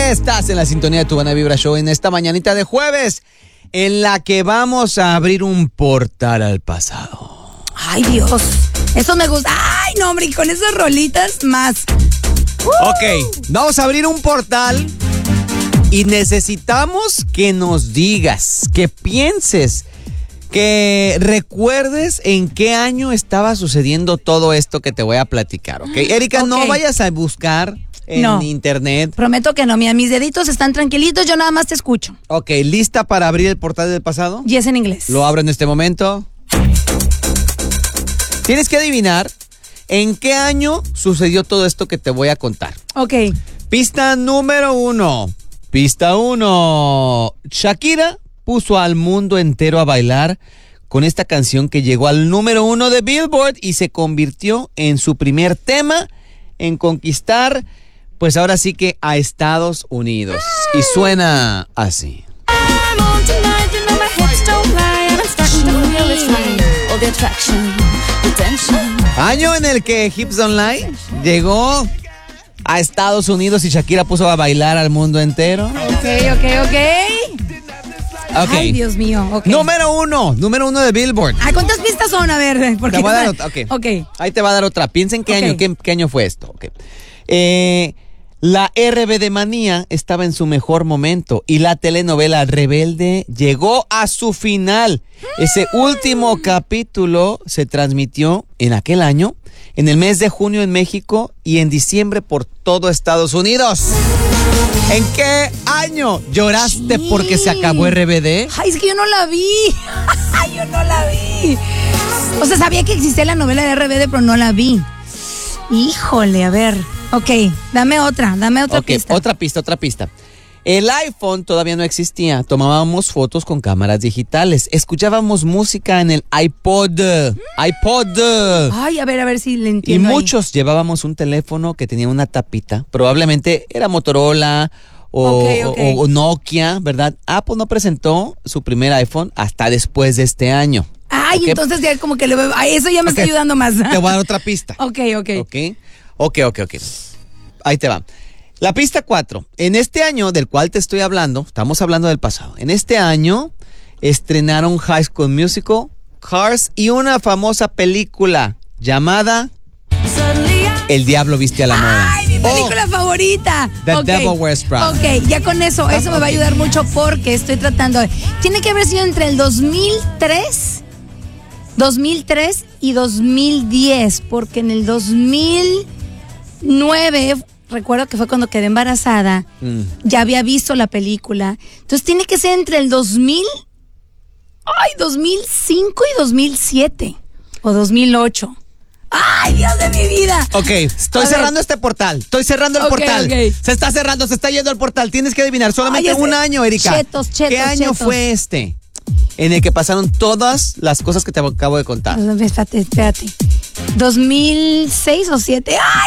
Estás en la sintonía de Tu Buena Vibra Show en esta mañanita de jueves, en la que vamos a abrir un portal al pasado. Ay, Dios. Eso me gusta. Ay, no, hombre, y con esas rolitas más. Ok, vamos a abrir un portal y necesitamos que nos digas, que pienses, que recuerdes en qué año estaba sucediendo todo esto que te voy a platicar, ¿ok? Erika, no vayas a buscar en internet. Prometo que no, mira, mis deditos están tranquilitos, yo nada más te escucho. Ok, ¿lista para abrir el portal del pasado? Y es en inglés. Lo abro en este momento. Tienes que adivinar en qué año sucedió todo esto que te voy a contar. Ok. Pista número 1. Pista 1. Shakira puso al mundo entero a bailar con esta canción que llegó al número 1 de Billboard y se convirtió en su primer tema en conquistar, pues ahora sí que a Estados Unidos. Y suena así. Año en el que Hips Don't Lie llegó a Estados Unidos y Shakira puso a bailar al mundo entero. Ok. Ay, Dios mío. Okay. Número uno de Billboard. ¿Cuántas pistas son? A ver, porque te voy a dar otra. Okay. Ahí te va a dar otra. Piensa en qué año, qué año fue esto. Okay. La RBD Manía estaba en su mejor momento y la telenovela Rebelde llegó a su final. Ese último capítulo se transmitió en aquel año, en el mes de junio en México y en diciembre por todo Estados Unidos. ¿En qué año lloraste porque se acabó RBD? Ay, es que yo no la vi. O sea, sabía que existía la novela de RBD, pero no la vi. Híjole, a ver. Ok, dame otra pista. Otra pista. El iPhone todavía no existía. Tomábamos fotos con cámaras digitales. Escuchábamos música en el iPod. Ay, a ver si le entiendo. Y muchos llevábamos un teléfono que tenía una tapita. Probablemente era Motorola o Nokia, ¿verdad? Apple no presentó su primer iPhone hasta después de este año. Ay, entonces ya como que eso ya me está ayudando más. Te voy a dar otra pista. Ok. Ahí te va. La pista 4. En este año del cual te estoy hablando, estamos hablando del pasado. En este año estrenaron High School Musical, Cars y una famosa película llamada El Diablo Viste a la Moda. ¡Ay, mi película favorita! The Devil Wears Prada. Ok, ya con eso me va a ayudar mucho porque estoy tratando de... Tiene que haber sido entre el 2003 y 2010, porque en el 2009... Recuerdo que fue cuando quedé embarazada. Ya había visto la película. Entonces tiene que ser entre el 2005 y 2007. O 2008. ¡Ay, Dios de mi vida! Ok, estoy cerrando este portal. Estoy cerrando el portal. Okay. Se está cerrando, se está yendo el portal. Tienes que adivinar solamente un año, Erika. ¿Qué año fue este? En el que pasaron todas las cosas que te acabo de contar. Espérate. ¿2006 o 2007? ¡Ay!